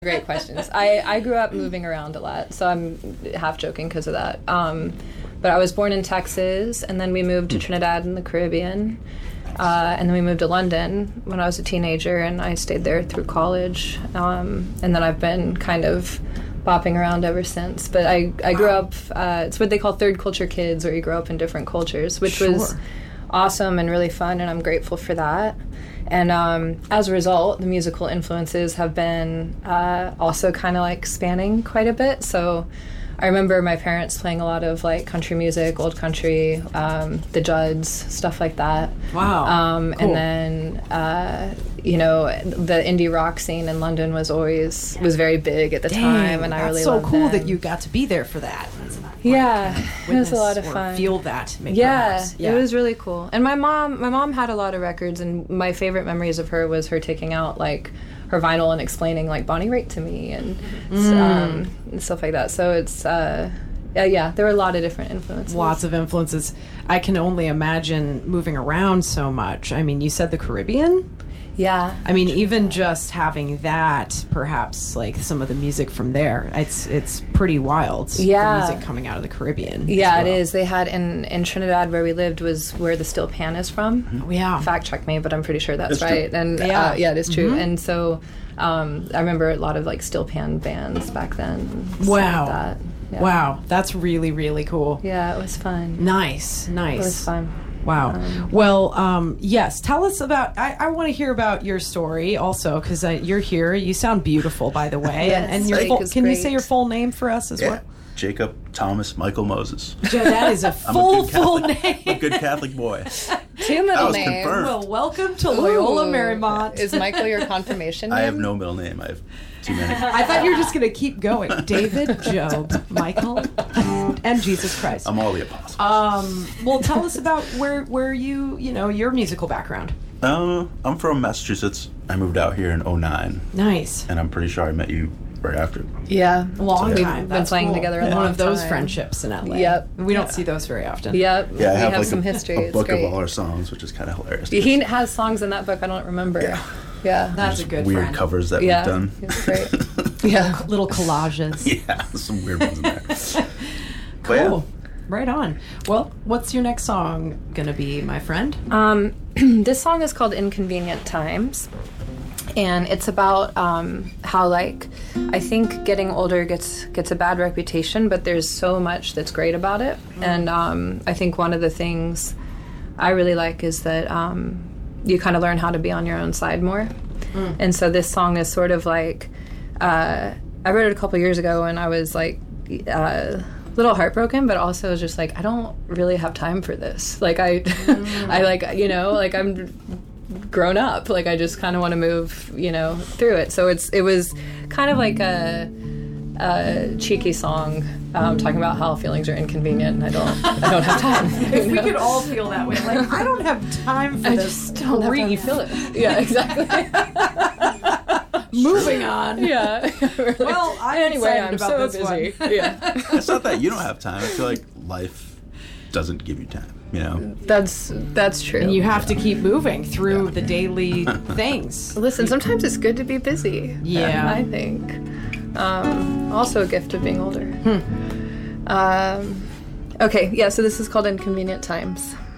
Great questions. I grew up moving around a lot, so I'm half joking because of that. But I was born in Texas, and then we moved to Trinidad in the Caribbean, and then we moved to London when I was a teenager, and I stayed there through college. And then I've been kind of bopping around ever since. But I grew up, it's what they call third culture kids, where you grow up in different cultures, which was awesome and really fun, and I'm grateful for that. And as a result, the musical influences have been also kind of like spanning quite a bit. So I remember my parents playing a lot of like country music, old country, the Judds, stuff like that. Wow. Cool. And then, you know, the indie rock scene in London was very big at the time, and I really loved it. That's so cool that you got to be there for that. Yeah, it was a lot of fun. Feel that. Yeah, it was really cool. And my mom had a lot of records, and my favorite memories of her was her taking out like her vinyl and explaining like Bonnie Raitt to me and stuff like that. So it's yeah, there were a lot of different influences. Lots of influences. I can only imagine moving around so much. I mean, you said the Caribbean? Yeah. I mean, even just having that, perhaps, like, some of the music from there, it's pretty wild. Yeah. The music coming out of the Caribbean. Yeah, it is. They had, in Trinidad, where we lived, was where the steel pan is from. Oh, yeah. Fact check me, but I'm pretty sure that's True. right. And Yeah. yeah, it is true. And so I remember a lot of, like, steel pan bands back then. And stuff Wow. like that. Yeah. Wow. That's really, really cool. Yeah, it was fun. Nice. It was fun. Wow. Well, yes. Tell us about. I want to hear about your story also, because you're here. You sound beautiful, by the way. Yes, and your can you say your full name for us as well? Jacob Thomas Michael Moses. That is a full name. A good Catholic boy. Two middle names. Confirmed. Well, welcome to Loyola Marymount. Is Michael your confirmation name? I have no middle name. I have too many. I thought you were just going to keep going. David, Job, Michael, and Jesus Christ. I'm all the apostles. Well, tell us about where your musical background. I'm from Massachusetts. I moved out here in 2009. Nice. And I'm pretty sure I met you right after. Yeah. Long We've time. been That's playing cool. together a long One of those time. friendships in LA. Yep. We don't see those very often. Yep. Yeah, I we have like some history. a It's book great. of all our songs, which is kind of hilarious. He has songs in that book I don't remember. Yeah. That's a good weird friend. covers that Yeah. we've done. It's great. Yeah. Little collages. Yeah, some weird ones in there. Cool. But yeah. Right on. Well, what's your next song gonna be, my friend? This song is called Inconvenient Times. And it's about how, like, I think getting older gets a bad reputation, but there's so much that's great about it. And I think one of the things I really like is that you kind of learn how to be on your own side more. And so this song is sort of like, I wrote it a couple years ago, and I was like, a little heartbroken, but also was just like, I don't really have time for this. Like I like, you know, like I'm grown up. Like I just kind of want to move, you know, through it. So it was kind of like a cheeky song talking about how feelings are inconvenient and I don't have time. If we could all feel that way. Like, I don't have time for I this. just don't have time to feel it. Yeah, exactly. Moving on. Yeah. Well, I'm excited I'm about so this busy. one. Yeah. It's not that you don't have time. I feel like life doesn't give you time, you know? That's true. And you have to keep moving through the daily things. Listen, sometimes it's good to be busy. Yeah. I think. Also a gift of being older. Okay, yeah, so this is called Inconvenient Times.